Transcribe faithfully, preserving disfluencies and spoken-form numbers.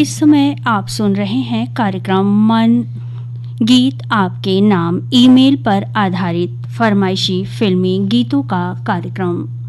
इस समय आप सुन रहे हैं कार्यक्रम मन गीत आपके नाम ईमेल पर आधारित फरमाइशी फिल्मी गीतों का कार्यक्रम।